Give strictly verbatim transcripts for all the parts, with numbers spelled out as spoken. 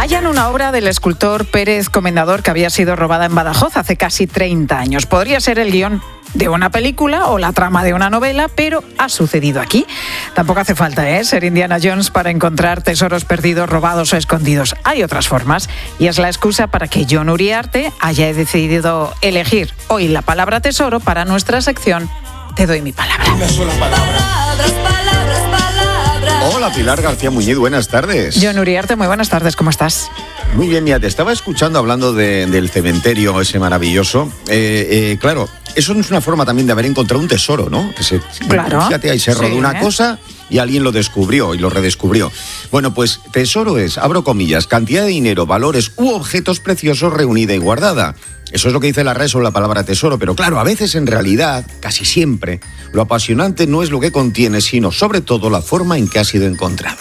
Hallan una obra del escultor Pérez Comendador que había sido robada en Badajoz hace casi treinta años. Podría ser el guión de una película o la trama de una novela, pero ha sucedido aquí. Tampoco hace falta ¿eh? ser Indiana Jones para encontrar tesoros perdidos, robados o escondidos. Hay otras formas y es la excusa para que Jon Uriarte haya decidido elegir hoy la palabra tesoro para nuestra sección Te doy mi palabra. Una sola palabra. Palabras, palabras, palabras. Hola Pilar García Muñiz, buenas tardes. Jon Uriarte, muy buenas tardes, ¿cómo estás? Muy bien, mira, te estaba escuchando hablando de, del cementerio ese maravilloso. Eh, eh, claro, eso es una forma también de haber encontrado un tesoro, ¿no? Que se, claro. Fíjate, ahí se rodó sí, una ¿eh? cosa y alguien lo descubrió y lo redescubrió. Bueno, pues tesoro es, abro comillas, cantidad de dinero, valores u objetos preciosos reunida y guardada. Eso es lo que dice la R A E sobre la palabra tesoro, pero claro, a veces en realidad, casi siempre, lo apasionante no es lo que contiene, sino sobre todo la forma en que ha sido encontrado.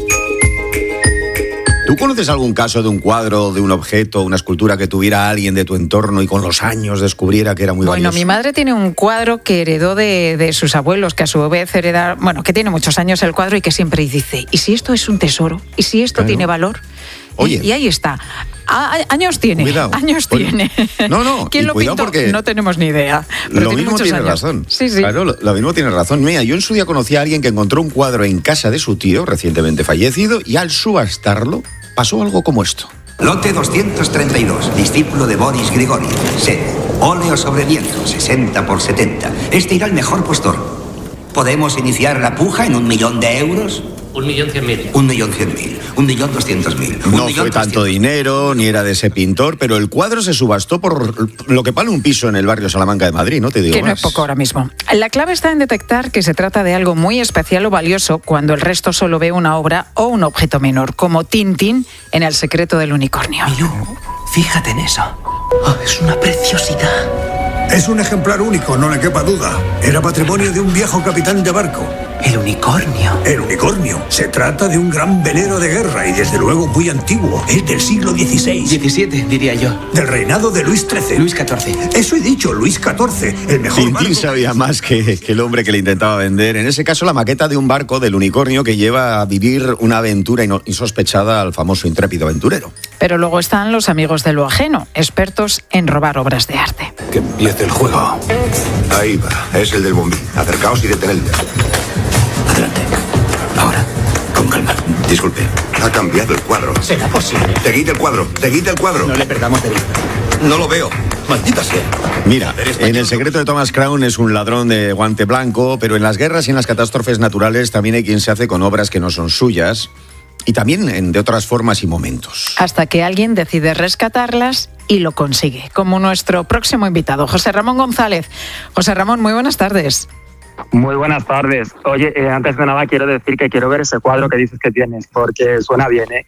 ¿Tú conoces algún caso de un cuadro, de un objeto, una escultura que tuviera alguien de tu entorno y con los años descubriera que era muy bueno, valioso? Bueno, mi madre tiene un cuadro que heredó de, de sus abuelos, que a su vez heredaron, bueno, que tiene muchos años el cuadro y que siempre dice, ¿y si esto es un tesoro? ¿Y si esto claro. tiene valor? Oye. Y, y ahí está. A, años tiene, cuidado. años Oye. tiene. No, no. ¿Quién lo pintó? Porque no tenemos ni idea. Pero lo tiene mismo tiene años. razón. Sí, sí. Claro, lo, lo mismo tiene razón. Mira, yo en su día conocí a alguien que encontró un cuadro en casa de su tío, recientemente fallecido, y al subastarlo pasó algo como esto. Lote doscientos treinta y dos, discípulo de Boris Grigoriev. Sed, óleo sobre lienzo, sesenta por setenta. Este irá al mejor postor. ¿Podemos iniciar la puja en un millón de euros? Un millón cien mil. Un millón cien mil. Un millón doscientos mil. No fue tanto dinero, ni era de ese pintor, pero el cuadro se subastó por lo que vale un piso en el barrio Salamanca de Madrid, ¿no? Te digo que más. no es poco ahora mismo. La clave está en detectar que se trata de algo muy especial o valioso cuando el resto solo ve una obra o un objeto menor, como Tintín en El secreto del unicornio. Milú, fíjate en eso. Oh, es una preciosidad. Es un ejemplar único, no le quepa duda. Era patrimonio de un viejo capitán de barco. El unicornio. El unicornio. Se trata de un gran velero de guerra y desde luego muy antiguo. Es del siglo dieciséis. diecisiete, diría yo. Del reinado de Luis trece. Luis catorce. Eso he dicho, Luis catorce. El mejor Tintín barco. sabía más que, que el hombre que le intentaba vender. En ese caso, la maqueta de un barco del unicornio que lleva a vivir una aventura insospechada al famoso intrépido aventurero. Pero luego están los amigos de lo ajeno, expertos en robar obras de arte. Que empiece el juego. Ahí va, es el del bombín. Acercaos y detenedle. Adelante. Ahora, con calma. Disculpe, ha cambiado el cuadro. ¿Será posible? Seguid el cuadro, seguid el cuadro. No le perdamos de vista. No lo veo. Maldita sea. Mira, en El secreto de Thomas Crown es un ladrón de guante blanco, pero en las guerras y en las catástrofes naturales también hay quien se hace con obras que no son suyas y también en, de otras formas y momentos. Hasta que alguien decide rescatarlas y lo consigue, como nuestro próximo invitado, José Ramón González. José Ramón, muy buenas tardes. Muy buenas tardes. Oye, eh, antes de nada quiero decir que quiero ver ese cuadro que dices que tienes, porque suena bien, ¿eh?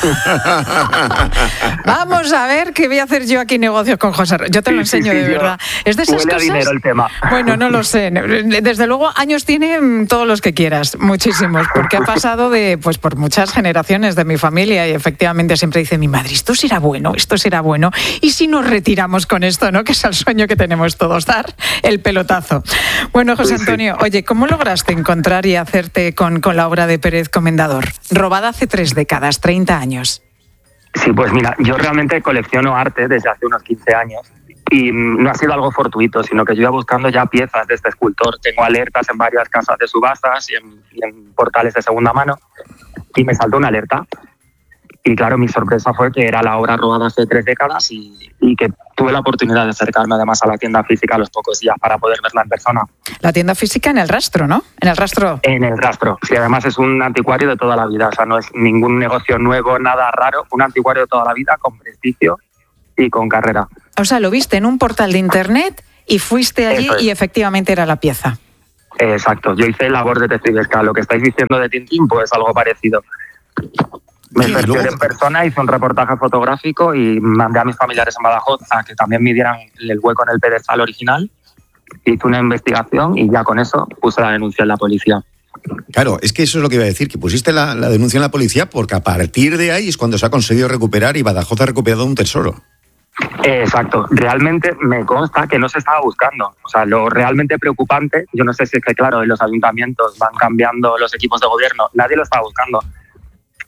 Vamos a ver qué voy a hacer yo aquí negocios con José Ramón. Yo te lo sí, enseño sí, de sí, verdad. Es de esas huele cosas. A dinero el tema. Bueno, no lo sé. Desde luego, años tiene todos los que quieras, muchísimos, porque ha pasado de, pues, por muchas generaciones de mi familia y efectivamente siempre dice mi madre, esto será bueno, esto será bueno. Y si nos retiramos con esto, ¿no? Que es el sueño que tenemos todos, dar el pelotazo. Bueno, José Antonio. Oye, ¿cómo lograste encontrar y hacerte con, con la obra de Pérez Comendador? Robada hace tres décadas, treinta años. Sí, pues mira, yo realmente colecciono arte desde hace unos quince años y no ha sido algo fortuito, sino que yo iba buscando ya piezas de este escultor. Tengo alertas en varias casas de subastas y en, y en portales de segunda mano y me saltó una alerta. Y claro, mi sorpresa fue que era la obra robada hace tres décadas y, y que tuve la oportunidad de acercarme además a la tienda física a los pocos días para poder verla en persona. La tienda física en El Rastro, ¿no? En El Rastro. En El Rastro. Sí, además es un anticuario de toda la vida. O sea, no es ningún negocio nuevo, nada raro. Un anticuario de toda la vida con prestigio y con carrera. O sea, lo viste en un portal de internet y fuiste allí es. y efectivamente era la pieza. Exacto. Yo hice labor de detectivesca. Lo que estáis diciendo de Tintín, pues algo parecido. Me cercioré en persona, hice un reportaje fotográfico y mandé a mis familiares en Badajoz a que también midieran el hueco en el pedestal original. Hice una investigación y ya con eso puse la denuncia en la policía. Claro, es que eso es lo que iba a decir, que pusiste la, la denuncia en la policía porque a partir de ahí es cuando se ha conseguido recuperar y Badajoz ha recuperado un tesoro. Exacto. Realmente me consta que no se estaba buscando. O sea, lo realmente preocupante, yo no sé si es que, claro, en los ayuntamientos van cambiando los equipos de gobierno, nadie lo estaba buscando.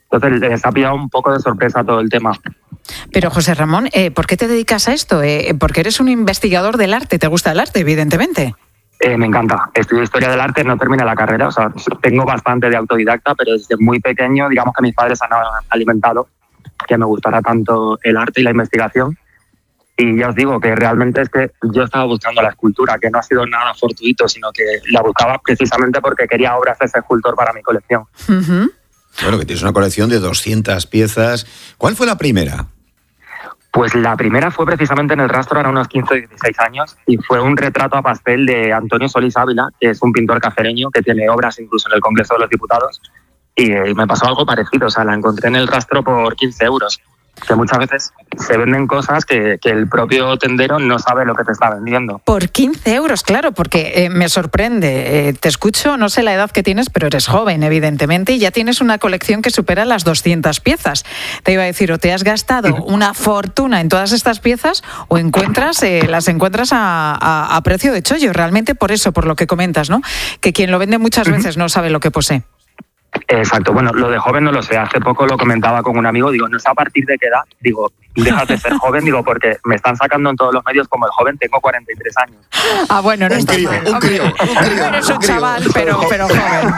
Entonces les ha pillado un poco de sorpresa todo el tema. Pero José Ramón, eh, ¿por qué te dedicas a esto? Eh, porque eres un investigador del arte, te gusta el arte, evidentemente. Eh, me encanta. Estudio Historia del Arte, no terminé la carrera, o sea, tengo bastante de autodidacta, pero desde muy pequeño, digamos que mis padres han alimentado que me gustara tanto el arte y la investigación. Y ya os digo que realmente es que yo estaba buscando la escultura, que no ha sido nada fortuito, sino que la buscaba precisamente porque quería obras de ese escultor para mi colección. Uh-huh. Bueno, que tienes una colección de doscientas piezas. ¿Cuál fue la primera? Pues la primera fue precisamente en el rastro, eran unos quince o dieciséis años, y fue un retrato a pastel de Antonio Solís Ávila, que es un pintor cacereño que tiene obras incluso en el Congreso de los Diputados, y, y me pasó algo parecido, o sea, la encontré en el rastro por quince euros, que muchas veces se venden cosas que, que el propio tendero no sabe lo que te está vendiendo. Por quince euros, claro, porque eh, me sorprende. Eh, te escucho, no sé la edad que tienes, pero eres joven, evidentemente, y ya tienes una colección que supera las doscientas piezas. Te iba a decir, o te has gastado una fortuna en todas estas piezas, o encuentras eh, las encuentras a, a, a precio de chollo. Realmente por eso, por lo que comentas, ¿no? Que quien lo vende muchas veces no sabe lo que posee. Exacto, bueno, lo de joven no lo sé, hace poco lo comentaba con un amigo, digo, no sé a partir de qué edad, digo, dejas de ser joven, digo, porque me están sacando en todos los medios como el joven, tengo cuarenta y tres años. Ah, bueno, no un está crío, mal. un crío, un crío, no eres un, un crío. chaval, pero, pero joven.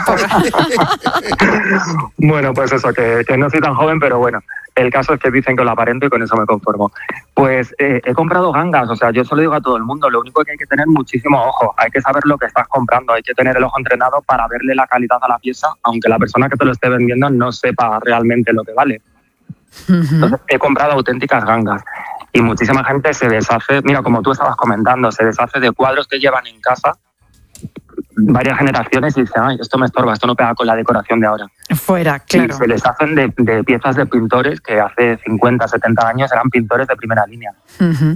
Bueno, pues eso, que, que no soy tan joven, pero bueno, el caso es que dicen que lo aparento y con eso me conformo. Pues eh, he comprado gangas, o sea, yo se lo digo a todo el mundo, lo único que hay que tener muchísimo ojo, hay que saber lo que estás comprando, hay que tener el ojo entrenado para verle la calidad a la pieza, aunque la persona que te lo esté vendiendo no sepa realmente lo que vale. Entonces he comprado auténticas gangas y muchísima gente se deshace, mira, como tú estabas comentando, se deshace de cuadros que llevan en casa varias generaciones y dicen, ay, esto me estorba, esto no pega con la decoración de ahora. Fuera, claro. Y se les hacen de, de piezas de pintores que hace cincuenta, setenta años eran pintores de primera línea. Uh-huh.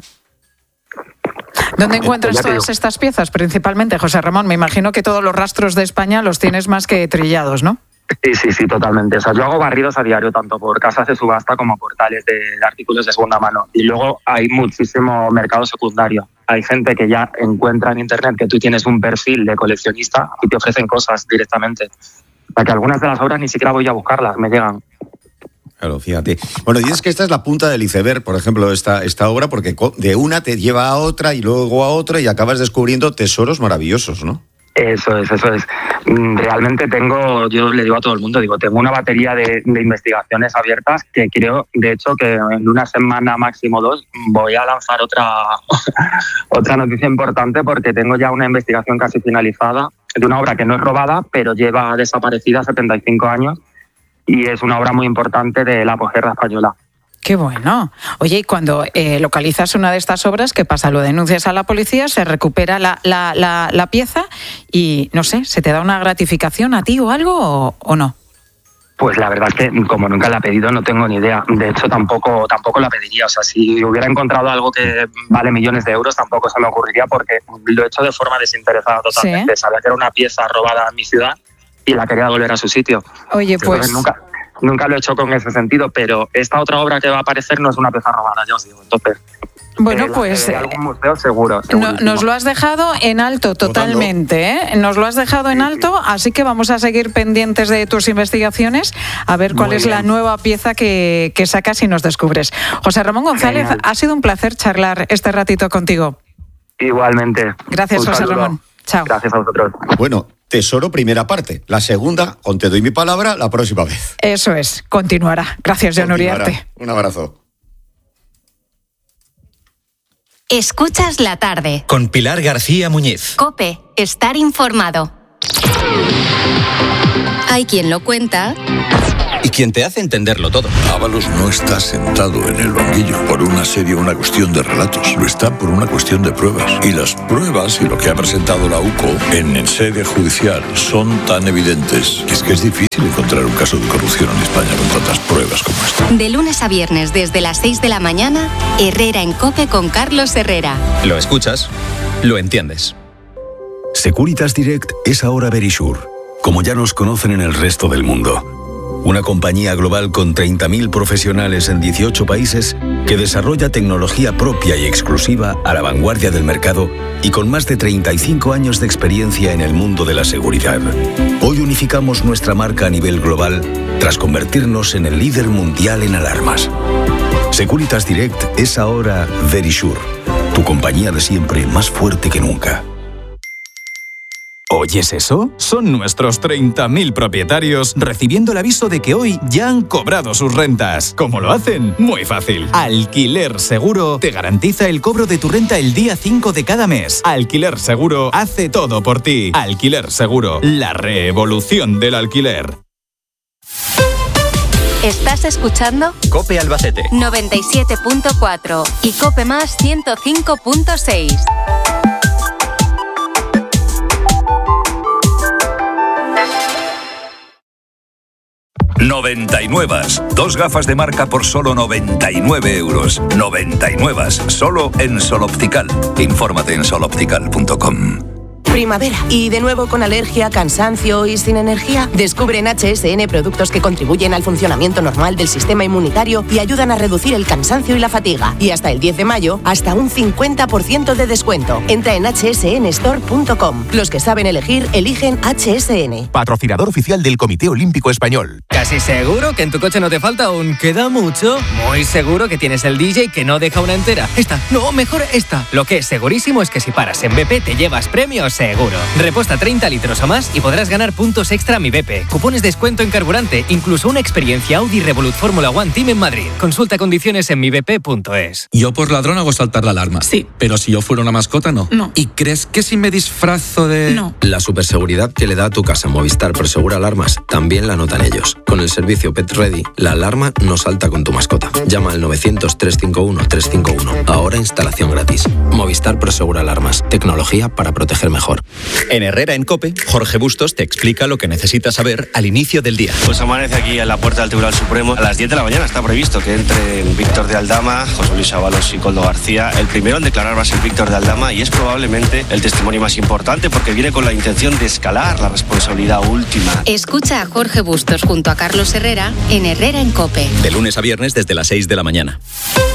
¿Dónde encuentras todas estas piezas principalmente, José Ramón? Me imagino que todos los rastros de España los tienes más que trillados, ¿no? Sí, sí, sí, totalmente. O sea, yo hago barridos a diario, tanto por casas de subasta como portales de, de artículos de segunda mano. Y luego hay muchísimo mercado secundario. Hay gente que ya encuentra en internet que tú tienes un perfil de coleccionista y te ofrecen cosas directamente. O sea, que algunas de las obras ni siquiera voy a buscarlas, me llegan. Claro, fíjate. Bueno, dices que esta es la punta del iceberg, por ejemplo, esta, esta obra, porque de una te lleva a otra y luego a otra y acabas descubriendo tesoros maravillosos, ¿no? Eso es, eso es. Realmente tengo, yo le digo a todo el mundo, digo, tengo una batería de, de investigaciones abiertas que creo, de hecho, que en una semana máximo dos voy a lanzar otra, otra noticia importante porque tengo ya una investigación casi finalizada de una obra que no es robada, pero lleva desaparecida setenta y cinco años y es una obra muy importante de la posguerra española. ¡Qué bueno! Oye, y cuando eh, localizas una de estas obras, ¿qué pasa? Lo denuncias a la policía, se recupera la, la, la, la pieza y, no sé, ¿se te da una gratificación a ti o algo o, o no? Pues la verdad es que como nunca la he pedido no tengo ni idea. De hecho tampoco tampoco la pediría. O sea, si hubiera encontrado algo que vale millones de euros tampoco se me ocurriría porque lo he hecho de forma desinteresada totalmente. ¿Sí? Sabía que era una pieza robada en mi ciudad y la quería devolver a su sitio. Oye, pues... Entonces, nunca... Nunca lo he hecho con ese sentido, pero esta otra obra que va a aparecer no es una pieza robada, ya os digo. Entonces, bueno, eh, pues de algún museo seguro. No, nos lo has dejado en alto totalmente, ¿eh? Nos lo has dejado en alto, así que vamos a seguir pendientes de tus investigacionas a ver cuál Muy es bien. la nueva pieza que, que sacas y nos descubres. José Ramón González, Genial. Ha sido un placer charlar este ratito contigo. Igualmente. Gracias, un José saludo. Ramón. Chao. Gracias a vosotros. Bueno, tesoro primera parte. La segunda, con te doy mi palabra, la próxima vez. Eso es, continuará. Gracias, Jon Uriarte. Un abrazo. Escuchas la tarde. Con Pilar García Muñiz. COPE, estar informado. Hay quien lo cuenta... y quien te hace entenderlo todo. Ábalos no está sentado en el banquillo por una serie o una cuestión de relatos. Lo está por una cuestión de pruebas. Y las pruebas y lo que ha presentado la U C O en sede judicial son tan evidentes que es que es difícil encontrar un caso de corrupción en España con tantas pruebas como esta. De lunes a viernes desde las seis de la mañana, Herrera en COPE con Carlos Herrera. Lo escuchas, lo entiendes. Securitas Direct es ahora Verisure, como ya nos conocen en el resto del mundo. Una compañía global con treinta mil profesionales en dieciocho países que desarrolla tecnología propia y exclusiva a la vanguardia del mercado y con más de treinta y cinco años de experiencia en el mundo de la seguridad. Hoy unificamos nuestra marca a nivel global tras convertirnos en el líder mundial en alarmas. Securitas Direct es ahora Verisure, tu compañía de siempre más fuerte que nunca. ¿Oyes eso? Son nuestros treinta mil propietarios recibiendo el aviso de que hoy ya han cobrado sus rentas. ¿Cómo lo hacen? Muy fácil. Alquiler Seguro te garantiza el cobro de tu renta el día cinco de cada mes. Alquiler Seguro hace todo por ti. Alquiler Seguro, la revolución del alquiler. ¿Estás escuchando? COPE Albacete noventa y siete punto cuatro y COPE Más ciento cinco punto seis. noventa y nueve. Dos gafas de marca por solo noventa y nueve euros. noventa y nueve. Solo en Sol Optical. Infórmate en sol optical punto com. Primavera. ¿Y de nuevo con alergia, cansancio y sin energía? Descubre en H S N productos que contribuyen al funcionamiento normal del sistema inmunitario y ayudan a reducir el cansancio y la fatiga. Y hasta el diez de mayo, hasta un cincuenta por ciento de descuento. Entra en hache ese ene store punto com. Los que saben elegir, eligen H S N. Patrocinador oficial del Comité Olímpico Español. ¿Casi seguro que en tu coche no te falta un queda mucho? Muy seguro que tienes el D J que no deja una entera. Esta, no, mejor esta. Lo que es segurísimo es que si paras en B P te llevas premios seguro. Reposta treinta litros o más y podrás ganar puntos extra a Mi B P, cupones de descuento en carburante, incluso una experiencia Audi Revolut Fórmula One Team en Madrid. Consulta condiciones en mi b p punto es. Yo por ladrón hago saltar la alarma. Sí. Pero si yo fuera una mascota, no. No. ¿Y crees que si me disfrazo de...? No. La superseguridad que le da a tu casa Movistar Prosegura Alarmas también la notan ellos. Con el servicio Pet Ready, la alarma no salta con tu mascota. Llama al novecientos, trescientos cincuenta y uno, trescientos cincuenta y uno. Ahora instalación gratis. Movistar Prosegura Alarmas. Tecnología para proteger mejor. En Herrera en COPE, Jorge Bustos te explica lo que necesitas saber al inicio del día. Pues amanece aquí en la puerta del Tribunal Supremo. A las diez de la mañana está previsto que entren Víctor de Aldama, José Luis Ábalos y Koldo García. El primero en declarar va a ser Víctor de Aldama y es probablemente el testimonio más importante porque viene con la intención de escalar la responsabilidad última. Escucha a Jorge Bustos junto a Carlos Herrera en Herrera en COPE. De lunes a viernes desde las seis de la mañana.